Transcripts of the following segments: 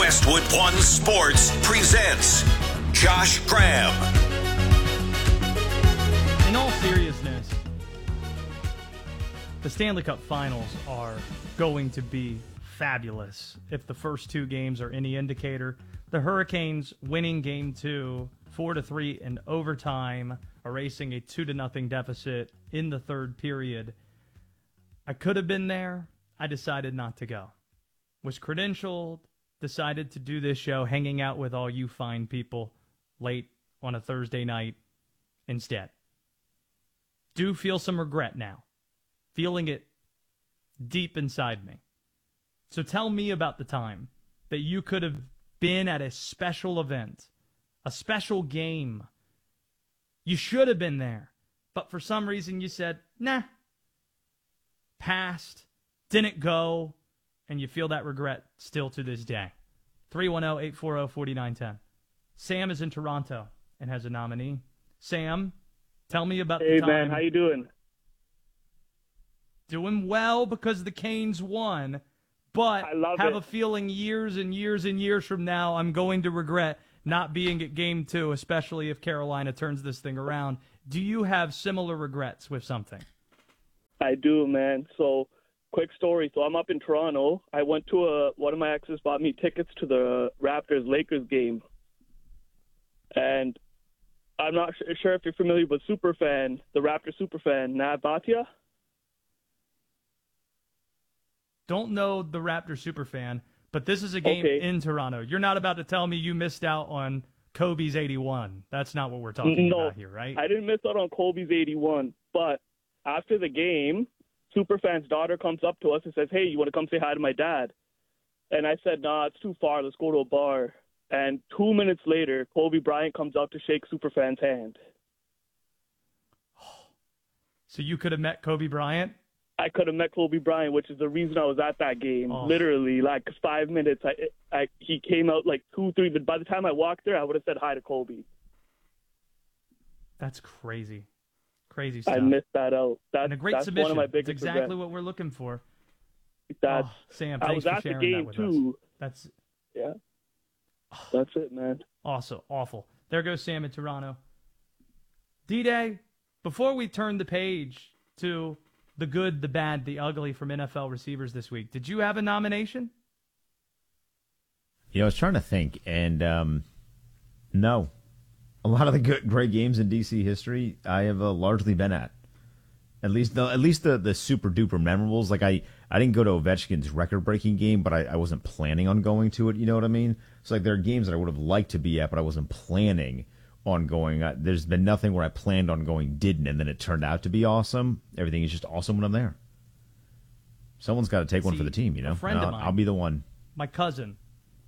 Westwood One Sports presents Josh Graham. In all seriousness, the Stanley Cup Finals are going to be fabulous. If the first two games are any indicator, the Hurricanes winning Game 2, 4-3 in overtime, erasing a 2-0 deficit in the third period. I could have been there. I decided not to go. Was credentialed, decided to do this show, hanging out with all you fine people late on a Thursday night instead. Do feel some regret now. Feeling it deep inside me. So tell me about the time that you could have been at a special event, a special game. You should have been there, but for some reason you said, nah, passed, didn't go, and you feel that regret still to this day. 310-840-4910. Sam is in Toronto and has a nominee. Sam, tell me about the time. Hey, man, how you doing? Doing well because the Canes won, but I love have it. a feeling years and years and years from now I'm going to regret not being at Game 2, especially if Carolina turns this thing around. Do you have similar regrets with something? I do, man. So, quick story. So, I'm up in Toronto. I went to one of my exes bought me tickets to the Raptors-Lakers game. And I'm not sure if you're familiar with superfan, the Raptors superfan, Nat Bhatia. Don't know the Raptors superfan, but this is a game in Toronto. You're not about to tell me you missed out on Kobe's 81. That's not what we're talking about here, right? I didn't miss out on Kobe's 81. But after the game, superfan's daughter comes up to us and says, hey, you want to come say hi to my dad? And I said, nah, it's too far. Let's go to a bar. And 2 minutes later, Kobe Bryant comes out to shake superfan's hand. So you could have met Kobe Bryant? I could have met Kobe Bryant, which is the reason I was at that game. Literally, like 5 minutes. He came out like 2, 3. But by the time I walked there, I would have said hi to Kobe. That's crazy. Crazy stuff. I missed that out. And a great that's submission. One of my biggest That's exactly regrets. what we're looking for. I Sam, thanks was for at the sharing game that with too. us. That's it, man. Also awful. There goes Sam in Toronto. D-Day, before we turn the page to the good, the bad, the ugly from NFL receivers this week, did you have a nomination? I was trying to think, and no. A lot of the great games in DC history I have largely been at. At least the super duper memorables. Like I didn't go to Ovechkin's record breaking game, but I wasn't planning on going to it. You know what I mean? So like there are games that I would have liked to be at, but I wasn't planning on going. There's been nothing where I planned on going, didn't, and then it turned out to be awesome. Everything is just awesome when I'm there. Someone's got to take one for the team, you know. A friend of mine, I'll be the one. My cousin,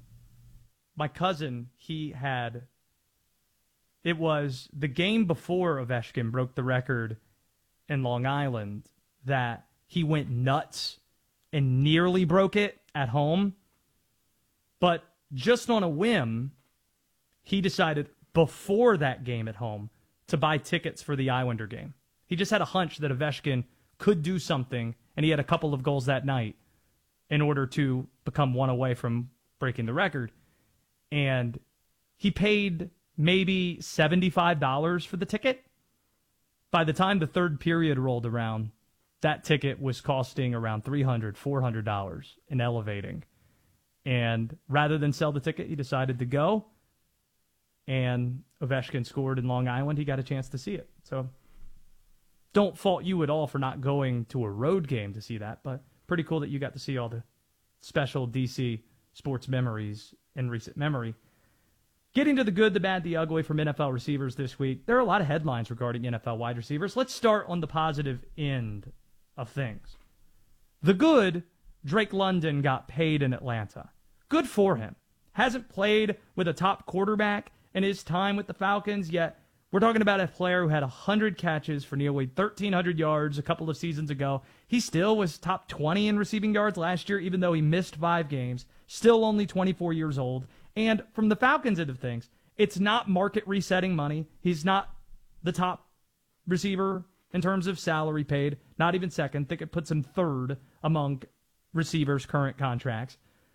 he had. It was the game before Ovechkin broke the record in Long Island that he went nuts and nearly broke it at home. But just on a whim, he decided before that game at home to buy tickets for the Islander game. He just had a hunch that Ovechkin could do something, and he had a couple of goals that night in order to become one away from breaking the record. And he paid maybe $75 for the ticket. By the time the third period rolled around, that ticket was costing around $300, $400 and elevating. And rather than sell the ticket, he decided to go. And Ovechkin scored in Long Island. He got a chance to see it. So don't fault you at all for not going to a road game to see that. But pretty cool that you got to see all the special DC sports memories in recent memory. Getting to the good, the bad, the ugly from NFL receivers this week. There are a lot of headlines regarding NFL wide receivers. Let's start on the positive end of things. The good, Drake London got paid in Atlanta. Good for him. Hasn't played with a top quarterback in his time with the Falcons, yet we're talking about a player who had 100 catches for nearly 1,300 yards a couple of seasons ago. He still was top 20 in receiving yards last year, even though he missed 5 games. Still only 24 years old. And from the Falcons end of things, it's not market resetting money. He's not the top receiver in terms of salary paid, not even second. I think it puts him third among receivers' current contracts.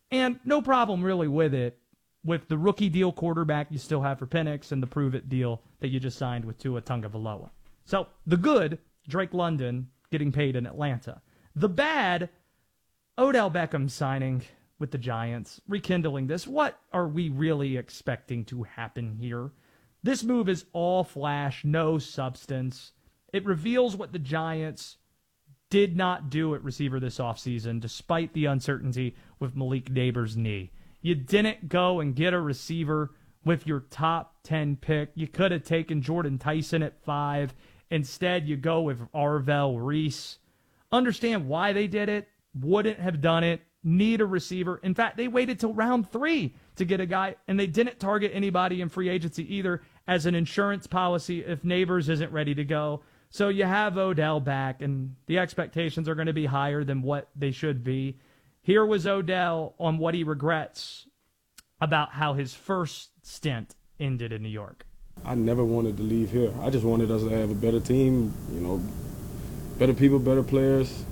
And no problem really with it, with the rookie deal quarterback you still have for Penix and the prove-it deal that you just signed with Tua Tagovailoa. So the good, Drake London getting paid in Atlanta. The bad, Odell Beckham signing with the Giants, rekindling this. What are we really expecting to happen here? This move is all flash, no substance. It reveals what the Giants did not do at receiver this offseason, despite the uncertainty with Malik Neighbors' knee. You didn't go and get a receiver with your top 10 pick. You could have taken Jordan Tyson at 5. Instead, you go with Arvell Reese. Understand why they did it. Wouldn't have done it. Need a receiver. In fact, they waited till round 3 to get a guy, and they didn't target anybody in free agency either as an insurance policy if Neighbors isn't ready to go. So you have Odell back, and the expectations are going to be higher than what they should be. Here was Odell on what he regrets about how his first stint ended in New York. I never wanted to leave here. I just wanted us to have a better team, better people, better players.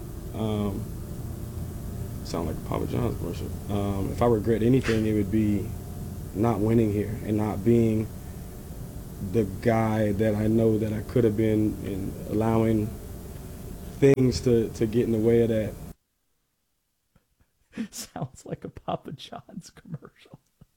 Sound like Papa John's worship. If I regret anything, it would be not winning here and not being the guy that I know that I could have been, and allowing things to get in the way of that. Sounds like a Papa John's commercial.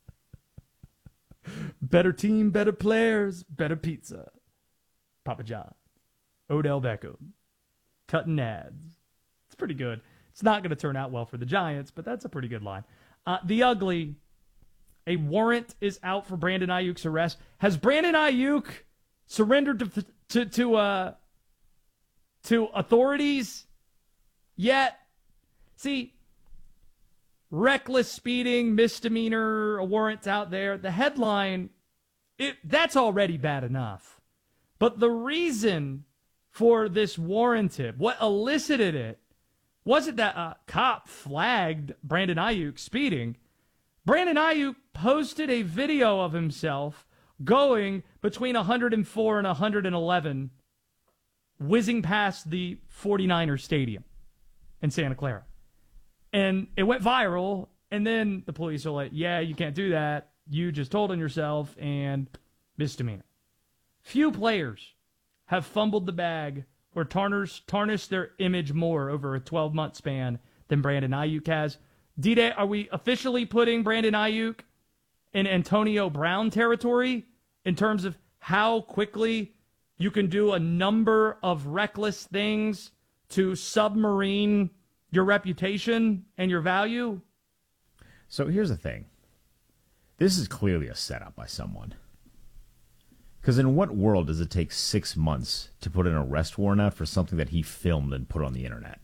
Better team, better players, better pizza. Papa John. Odell Beckham. Cutting ads. It's pretty good. It's not going to turn out well for the Giants, but that's a pretty good line. The ugly. A warrant is out for Brandon Ayuk's arrest. Has Brandon Ayuk surrendered to authorities yet? See, reckless speeding, misdemeanor, a warrant's out there. The headline, that's already bad enough. But the reason for this warranted, what elicited it, wasn't that a cop flagged Brandon Ayuk speeding. Brandon Ayuk posted a video of himself going between 104 and 111, whizzing past the 49ers stadium in Santa Clara. And it went viral, and then the police are like, yeah, you can't do that. You just told on yourself, and misdemeanor. Few players have fumbled the bag or tarnished their image more over a 12-month span than Brandon Ayuk has. D-Day, are we officially putting Brandon Ayuk in Antonio Brown territory in terms of how quickly you can do a number of reckless things to submarine your reputation and your value? So here's the thing. This is clearly a setup by someone. Because in what world does it take 6 months to put an arrest warrant out for something that he filmed and put on the internet?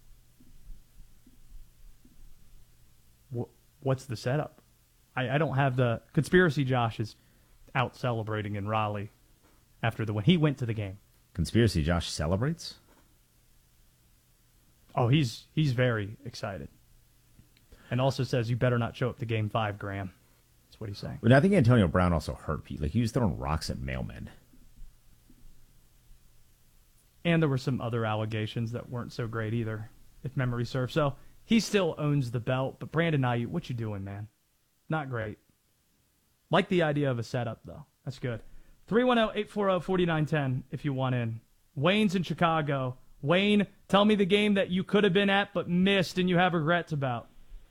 What's the setup? I don't have the... Conspiracy Josh is out celebrating in Raleigh after the win. He went to the game. Conspiracy Josh celebrates? Oh, he's very excited. And also says you better not show up to Game 5, Graham. That's what he's saying. But I think Antonio Brown also hurt people. Like, he was throwing rocks at mailmen. And there were some other allegations that weren't so great either, if memory serves. So he still owns the belt. But Brandon Ayuk, what you doing, man? Not great. Like the idea of a setup, though. That's good. 310-840-4910 if you want in. Wayne's in Chicago. Wayne, tell me the game that you could have been at but missed and you have regrets about.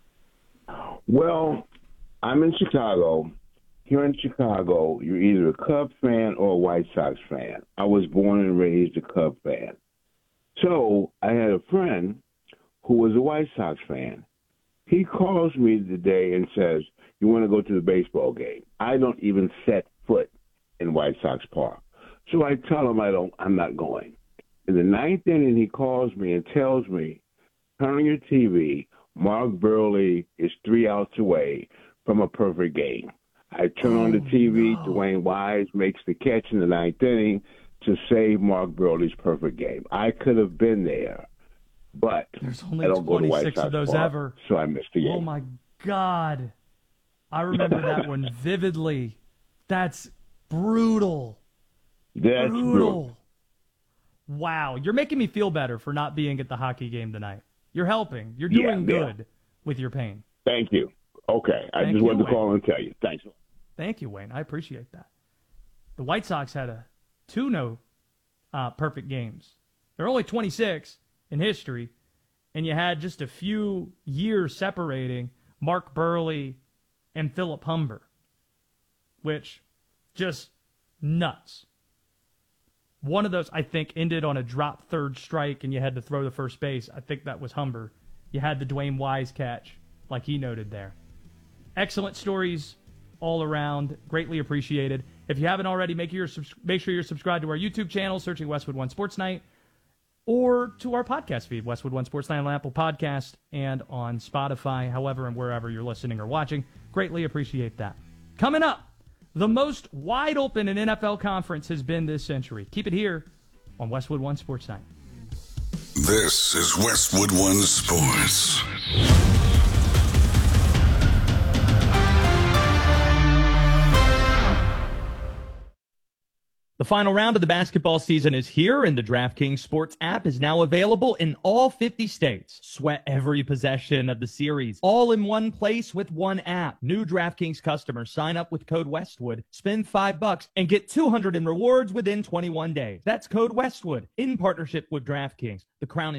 Well, I'm in Chicago. Here in Chicago, you're either a Cub fan or a White Sox fan. I was born and raised a Cub fan. So I had a friend who was a White Sox fan. He calls me today and says, you want to go to the baseball game? I don't even set foot in White Sox Park. So I tell him I'm not going. In the ninth inning, he calls me and tells me, turn on your TV. Mark Burley is 3 outs away from a perfect game. I turn on the TV. No. Dwayne Wise makes the catch in the ninth inning to save Mark Burley's perfect game. I could have been there, but there's only I don't go to White 26 Sox of those Park, ever. So I missed the game. Oh, my God. I remember that one vividly. That's brutal. That's brutal. Wow. You're making me feel better for not being at the hockey game tonight. You're helping. You're doing good with your pain. Thank you. Okay. I Thank just you, wanted to Wayne. call and tell you. Thanks. Thank you, Wayne. I appreciate that. The White Sox had two perfect games. They're only 26 in history, and you had just a few years separating Mark Burley and Philip Humber, which just nuts. One of those, I think, ended on a drop third strike, and you had to throw to first base. I think that was Humber. You had the Dwayne Wise catch, like he noted there. Excellent stories all around. Greatly appreciated. If you haven't already, make sure you're subscribed to our YouTube channel, searching Westwood One Sports Night, or to our podcast feed, Westwood One Sports Night on Apple Podcast and on Spotify, however and wherever you're listening or watching. Greatly appreciate that. Coming up, the most wide open an NFL conference has been this century. Keep it here on Westwood One Sports Night. This is Westwood One Sports. The final round of the basketball season is here, and the DraftKings Sports app is now available in all 50 states. Sweat every possession of the series, all in one place with one app. New DraftKings customers sign up with code Westwood, spend $5, and get $200 in rewards within 21 days. That's code Westwood in partnership with DraftKings. The Crown